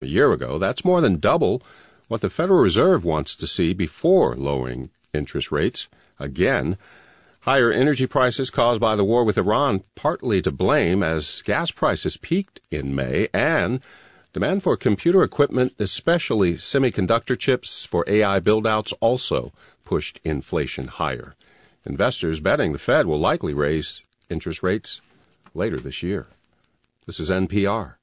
a year ago. That's more than double what the Federal Reserve wants to see before lowering interest rates again. Higher energy prices caused by the war with Iran partly to blame, as gas prices peaked in May, and demand for computer equipment, especially semiconductor chips for AI build-outs, also pushed inflation higher. Investors betting the Fed will likely raise interest rates later this year. This is NPR.